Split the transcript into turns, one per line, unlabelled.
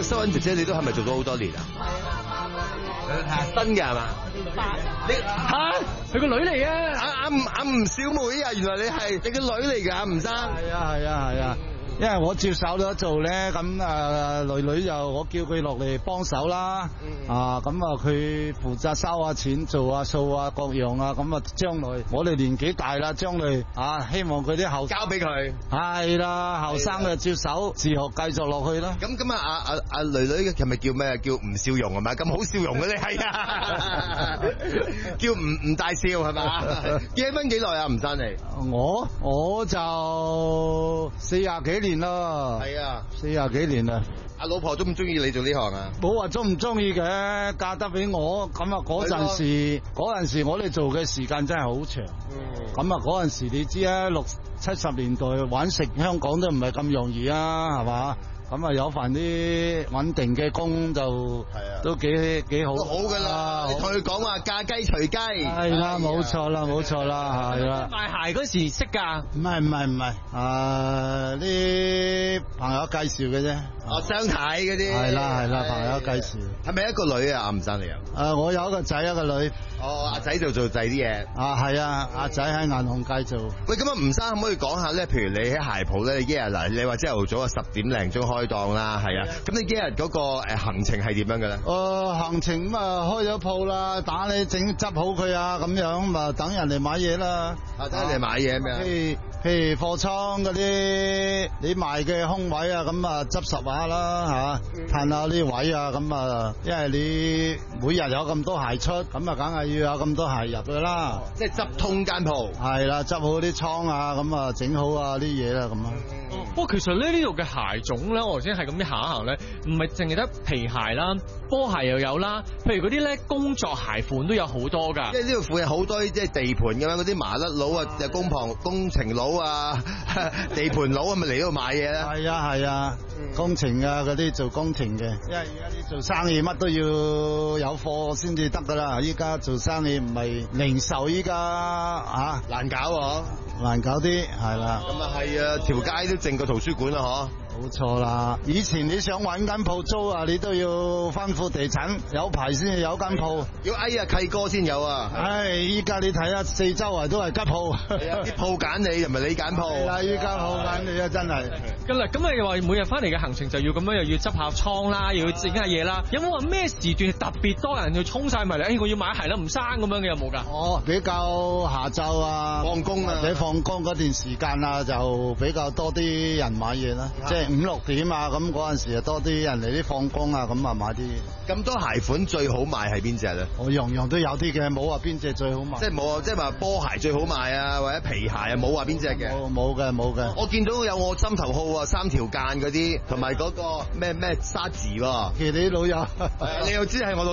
個收銀姐姐你都係咪做咗好多年啊？新嘅係嘛？你
佢個女嚟啊！
阿吳小妹啊，原來你係你個女嚟㗎，吳生。
係啊。因為我接手咗做咧，咁女就我叫佢落嚟幫手啦，佢負責收下錢、做下數啊各樣啊，咁啊將來我哋年紀大啦，將來希望佢啲後
交俾佢。
係啦，後生就接手自學繼續落去啦。
咁阿女係咪叫咩？叫吳笑容係咪？咁好笑容嘅你係啊？叫吳大笑係嘛？結婚幾耐啊？吳生你？
我就40幾年啦。係啊，40幾年啦。
阿老婆中唔中意你做呢行啊？冇
話中唔中意嘅，嫁得俾我咁啊！嗰陣時我哋做嘅時間真係好長。咁啊嗰陣時你知啊，60、70年代揾食香港都唔係咁容易啊，係嘛？咁啊有份啲穩定嘅工就都幾好，
都好噶啦。你同佢講話嫁雞隨雞，
係啦，冇錯啦，係啦。
賣鞋嗰時識㗎？
唔係，啲朋友介紹嘅啫。
相睇嗰啲。係
啦，朋友介紹。
係咪一個女啊？阿吳生你有？
我有一個仔一個女。
阿仔就做仔啲嘢。
係啊，阿仔喺銀行界做。
喂，咁啊，吳生可唔可以講下咧？譬如你喺鞋鋪咧，你一日嗱，你話朝頭早10點零鐘開檔啦，係啊。咁你一日嗰個行程係點樣嘅咧？
行程咁啊，開咗鋪啦，打理執好佢啊，咁樣咁啊，等人嚟買嘢啦。
等人嚟買嘢咩？
譬如貨倉嗰啲你賣嘅空位啊，咁啊執拾下啦嚇，嘆下啲位啊，咁啊，因為你每日有咁多鞋出，咁啊，梗係要有咁多鞋入嘅啦。
即係執通間鋪。係
啦，執好啲倉啊，咁啊，整好啊啲嘢啦，咁啊。
不過其實呢度嘅鞋種咧，我頭先係咁啲行一行咧，唔係淨係得皮鞋啦，波鞋又有啦，譬如嗰啲咧工作鞋款都有好多㗎。
即係呢度附近好多即係地盤咁樣嗰啲麻甩佬啊，就工程佬啊，地盤佬係咪嚟呢度買嘢咧？
係啊，工程啊嗰啲做工程嘅，因為而家啲做生意乜都要有貨先至得㗎啦。依家做生意唔係零售，依家
難搞喎，
難搞啲係啦。
咁啊係啊，條街都剩個圖書館啦嗬。
冇錯啦，以前你想揾間鋪租啊，你都要吩咐地產有牌先有間鋪，
要契哥先有啊。
依家你睇下四周圍都係吉鋪，
啲鋪揀你，又唔係你揀鋪。
係啦，依家鋪揀你啊，真係。
咁你話每日翻嚟嘅行程就要咁樣，又要執下倉啦，又要整下嘢啦。有冇話咩時段特別多人去衝晒埋嚟？我要買鞋啦，唔生咁樣嘅有冇㗎？
比較下晝啊，
放工啊，
或者放工嗰段時間啊，就比較多啲人買嘢啦。即係5、6點啊，咁嗰陣時就多啲人嚟啲放工啊，咁啊買啲。
咁多鞋款最好賣係邊隻咧？
我樣樣都有啲嘅，冇話邊隻最好賣。
即係冇，即係話波鞋最好賣啊，或者皮鞋啊，冇話邊隻嘅。
冇嘅。我
見到有我心頭好啊，3條間嗰啲，同埋嗰個咩沙字喎。
其實你老友，
你又知係我老。